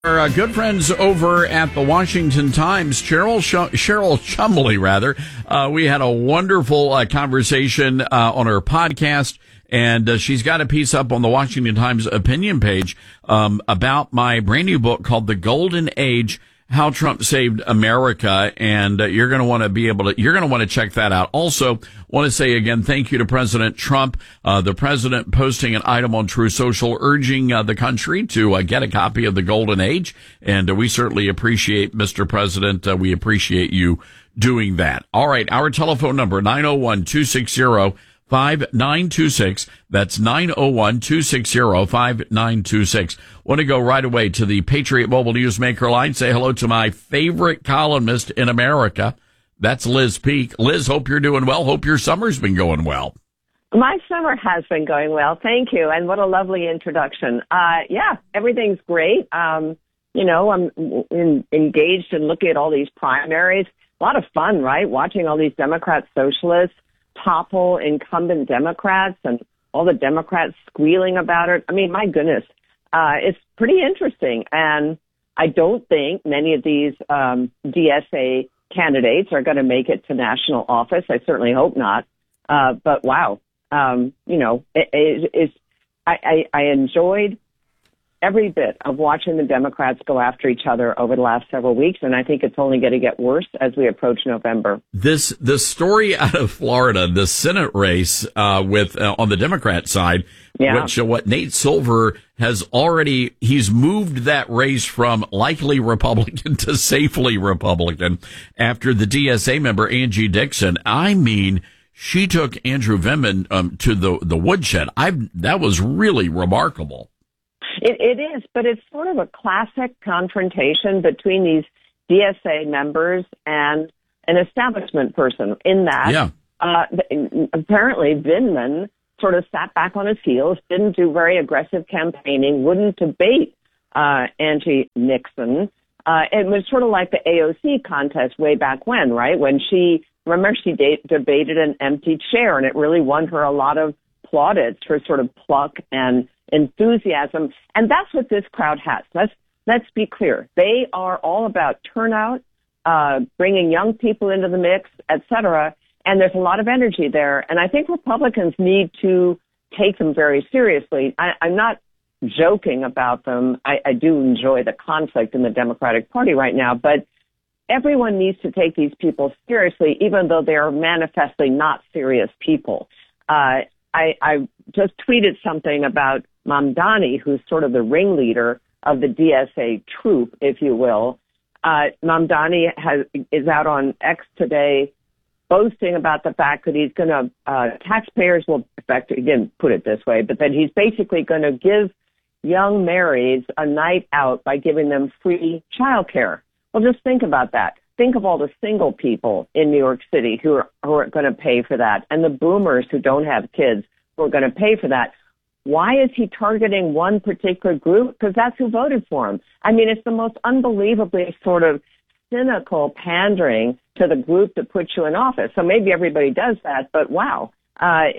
Our good friends over at the Washington Times, Cheryl Chumley, rather. We had a wonderful conversation on her podcast, and she's got a piece up on the Washington Times opinion page about my brand new book called The Golden Age: How Trump Saved America, and you're going to want to check that out. Also, want to say again, thank you to President Trump, the president posting an item on True Social urging the country to get a copy of The Golden Age, and we certainly appreciate, Mr. President, we appreciate you doing that. All right, our telephone number, 901-260-5926. That's 901-260-5926. Want to go right away to the Patriot Mobile Newsmaker line. Say hello to my favorite columnist in America. That's Liz Peek. Liz, hope you're doing well. Hope your summer's been going well. My summer has been going well. Thank you. And what a lovely introduction. Yeah, everything's great. I'm engaged in looking at all these primaries. A lot of fun, right? Watching all these Democrat socialists topple incumbent Democrats and all the Democrats squealing about it. I mean, my goodness, it's pretty interesting. And I don't think many of these DSA candidates are going to make it to national office. I certainly hope not. But wow, I enjoyed every bit of watching the Democrats go after each other over the last several weeks, and I think it's only going to get worse as we approach November. This story out of Florida, the Senate race with on the Democrat side, which what Nate Silver has he's moved that race from likely Republican to safely Republican after the DSA member Angie Dixon. I mean, she took Andrew Vindman to the woodshed. That was really remarkable. It is, but it's sort of a classic confrontation between these DSA members and an establishment person in that apparently Vindman sort of sat back on his heels, didn't do very aggressive campaigning, wouldn't debate Angie Nixon. It was sort of like the AOC contest way back when, right? When she debated an empty chair, and it really won her a lot of plaudits for sort of pluck and enthusiasm. And that's what this crowd has. Let's be clear. They are all about turnout, bringing young people into the mix, et cetera. And there's a lot of energy there. And I think Republicans need to take them very seriously. I'm not joking about them. I do enjoy the conflict in the Democratic Party right now, but everyone needs to take these people seriously, even though they are manifestly not serious people. I just tweeted something about Mamdani, who's sort of the ringleader of the DSA troop, if you will. Mamdani is out on X today boasting about the fact that he's going to, taxpayers will, in fact, he didn't put it this way, but that he's basically going to give young marrieds a night out by giving them free childcare. Well, just think about that. Think of all the single people in New York City who are going to pay for that, and the boomers who don't have kids who are going to pay for that. Why is he targeting one particular group? Because that's who voted for him. I mean, it's the most unbelievably sort of cynical pandering to the group that puts you in office. So maybe everybody does that, but wow. I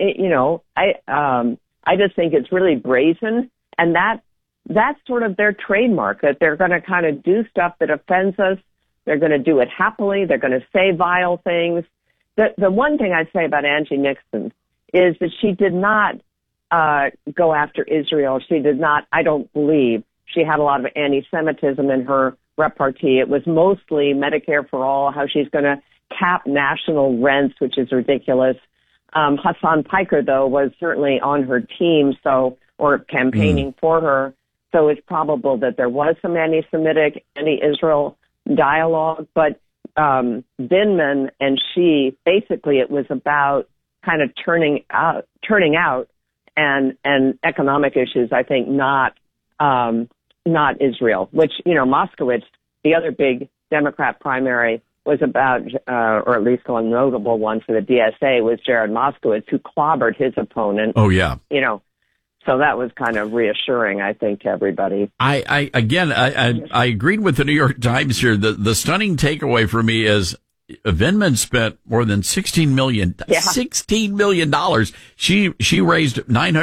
just think it's really brazen, and that's sort of their trademark, that they're going to kind of do stuff that offends us. They're going to do it happily. They're going to say vile things. The one thing I'd say about Angie Nixon is that she did not go after Israel. She did not, I don't believe, she had a lot of anti-Semitism in her repartee. It was mostly Medicare for all, how she's going to cap national rents, which is ridiculous. Hassan Piker, though, was certainly on her team, or campaigning for her. So it's probable that there was some anti-Semitic, anti-Israel dialogue. But Vindman and she, basically, it was about kind of turning out and economic issues, I think, not Israel, which, Moskowitz, the other big Democrat primary, was about, or at least a notable one for the DSA, was Jared Moskowitz, who clobbered his opponent. Oh, yeah. So that was kind of reassuring, I think, to everybody. I agreed with the New York Times here. The stunning takeaway for me is Vindman spent more than $16 million. Yeah. $16 million. She raised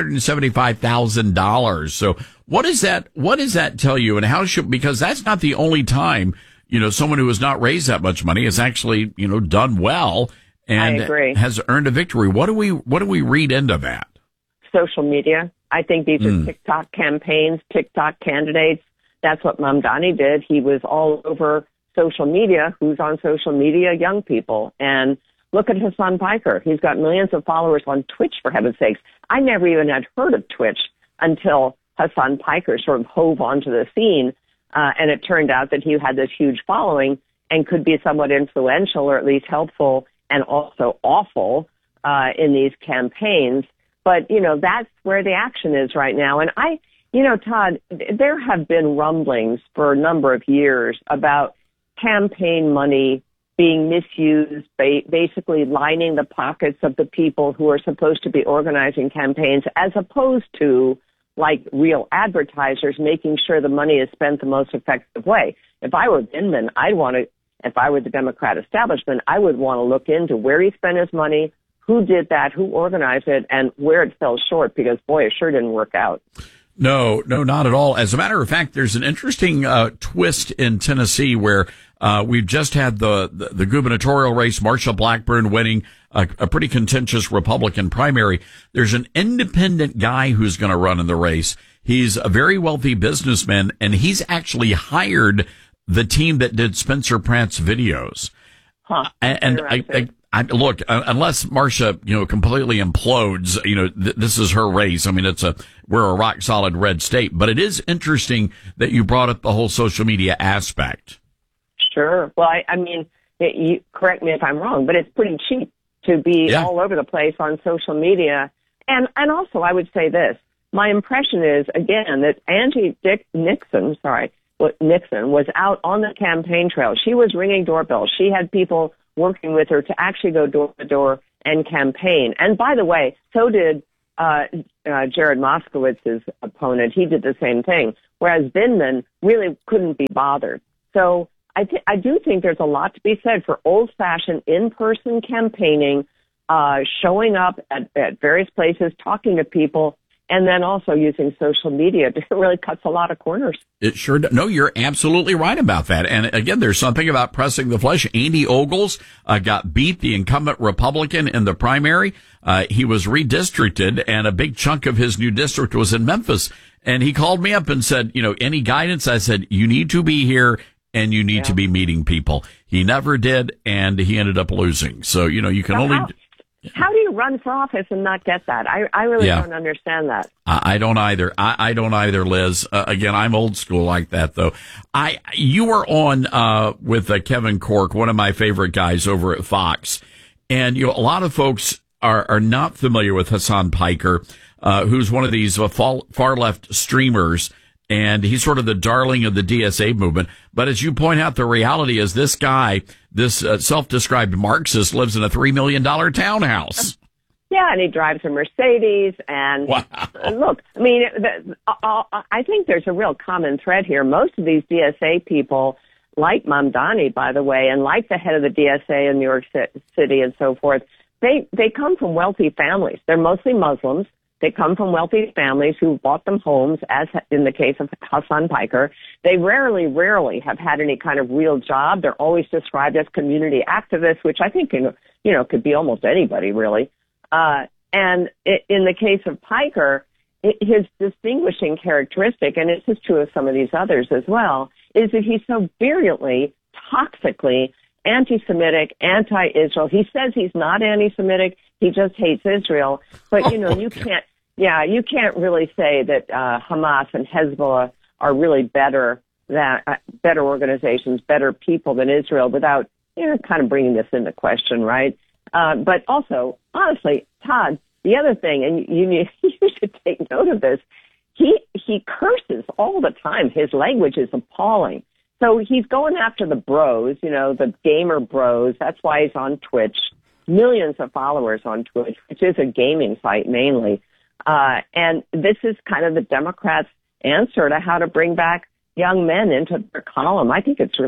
$975,000. So what does that tell you? And because that's not the only time, someone who has not raised that much money has actually, done well and has earned a victory. What do we read into that? Social media. I think these are TikTok campaigns, TikTok candidates. That's what Mamdani did. He was all over social media. Who's on social media? Young people. And look at Hasan Piker. He's got millions of followers on Twitch, for heaven's sakes. I never even had heard of Twitch until Hasan Piker sort of hove onto the scene. And it turned out that he had this huge following and could be somewhat influential or at least helpful and also awful in these campaigns. But, that's where the action is right now. And Todd, there have been rumblings for a number of years about campaign money being misused, basically lining the pockets of the people who are supposed to be organizing campaigns, as opposed to like real advertisers making sure the money is spent the most effective way. If I were Vindman, if I were the Democrat establishment, I would want to look into where he spent his money, who did that, who organized it, and where it fell short, because, boy, it sure didn't work out. No, not at all. As a matter of fact, there's an interesting twist in Tennessee where we've just had the gubernatorial race, Marsha Blackburn winning a pretty contentious Republican primary. There's an independent guy who's going to run in the race. He's a very wealthy businessman, and he's actually hired the team that did Spencer Pratt's videos. Huh. And I look, unless Marsha, completely implodes, this is her race. I mean, we're a rock solid red state, but it is interesting that you brought up the whole social media aspect. Sure. Well, you correct me if I'm wrong, but it's pretty cheap to be all over the place on social media. And also I would say this, my impression is, again, that Nixon was out on the campaign trail. She was ringing doorbells. She had people working with her to actually go door to door and campaign. And by the way, so did Jared Moskowitz's opponent. He did the same thing, whereas Vindman really couldn't be bothered. So I do think there's a lot to be said for old-fashioned in-person campaigning, showing up at various places, talking to people, and then also using social media. It really cuts a lot of corners. It sure does. No, you're absolutely right about that. And again, there's something about pressing the flesh. Andy Ogles got beat, the incumbent Republican, in the primary. He was redistricted, and a big chunk of his new district was in Memphis. And he called me up and said, any guidance? I said, you need to be here and you need to be meeting people. He never did, and he ended up losing. So, you can only... How do you run for office and not get that? I really don't understand that. I don't either. I don't either, Liz. Again, I'm old school like that, though. You were on with Kevin Corke, one of my favorite guys over at Fox, and a lot of folks are not familiar with Hasan Piker, who's one of these far left streamers. And he's sort of the darling of the DSA movement. But as you point out, the reality is this guy, this self-described Marxist, lives in a $3 million townhouse. Yeah, and he drives a Mercedes. And look, I think there's a real common thread here. Most of these DSA people, like Mamdani, by the way, and like the head of the DSA in New York City and so forth, they come from wealthy families. They're mostly Muslims. They come from wealthy families who bought them homes, as in the case of Hasan Piker. They rarely have had any kind of real job. They're always described as community activists, which I think, could be almost anybody, really. And in the case of Piker, his distinguishing characteristic, and this is true of some of these others as well, is that he's so virulently, toxically anti-Semitic, anti-Israel. He says he's not anti-Semitic. He just hates Israel. But, you can't really say that Hamas and Hezbollah are really better organizations, better people than Israel without, kind of bringing this into question, right? But also, honestly, Todd, the other thing, and you should take note of this, he curses all the time. His language is appalling. So he's going after the bros, the gamer bros. That's why he's on Twitch. Millions of followers on Twitch, which is a gaming site mainly. And this is kind of the Democrats' answer to how to bring back young men into their column. I think it's really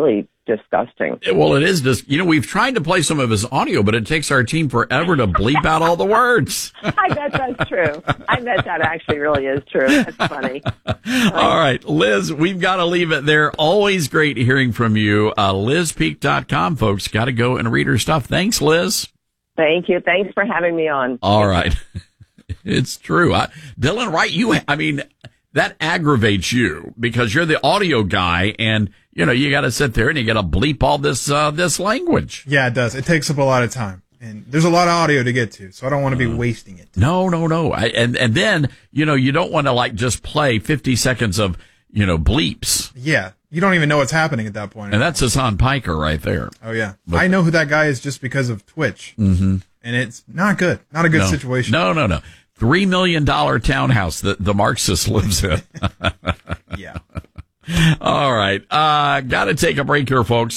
disgusting. Well, it is just, we've tried to play some of his audio, but it takes our team forever to bleep out all the words. I bet that's true. I bet that actually really is true. That's funny. All right, Liz, we've got to leave it there. Always great hearing from you. LizPeek.com, folks. Got to go and read her stuff. Thanks, Liz. Thank you. Thanks for having me on. All right. It's true. Dylan Wright, that aggravates you because you're the audio guy and, you got to sit there and you got to bleep all this language. Yeah, it does. It takes up a lot of time. And there's a lot of audio to get to, so I don't want to be wasting it. No. And then, you don't want to just play 50 seconds of, bleeps. Yeah. You don't even know what's happening at that point. And that's Hassan Piker right there. Oh, yeah. But I know who that guy is just because of Twitch. Mm-hmm. And it's not good. Not a good situation. No. $3 million townhouse that the Marxist lives in. Yeah. All right. Got to take a break here, folks.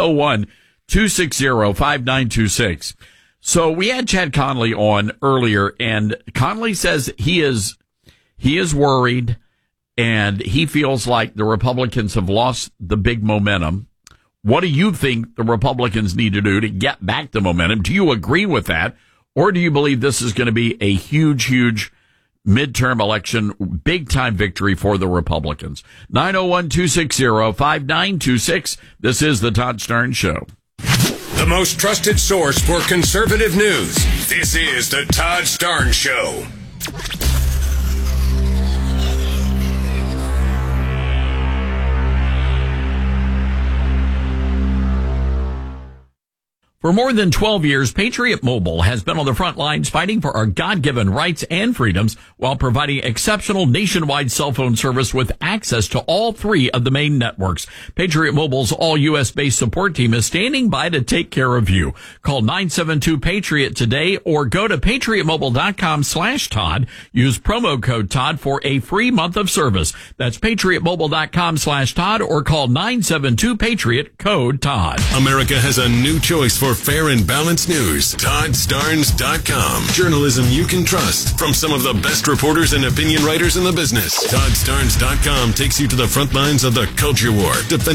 901-260-5926. So we had Chad Conley on earlier, and Conley says he is worried, and he feels like the Republicans have lost the big momentum. What do you think the Republicans need to do to get back the momentum? Do you agree with that? Or do you believe this is going to be a huge midterm election, big-time victory for the Republicans? 901-260-5926. This is the Todd Starnes Show. The most trusted source for conservative news. This is the Todd Starnes Show. For more than 12 years, Patriot Mobile has been on the front lines fighting for our God-given rights and freedoms while providing exceptional nationwide cell phone service with access to all three of the main networks. Patriot Mobile's all-U.S.-based support team is standing by to take care of you. Call 972-PATRIOT today or go to patriotmobile.com/Todd. Use promo code Todd for a free month of service. That's patriotmobile.com/Todd or call 972-PATRIOT, code Todd. America has a new choice for fair and balanced news. ToddStarnes.com. Journalism you can trust from some of the best reporters and opinion writers in the business. ToddStarnes.com takes you to the front lines of the culture war.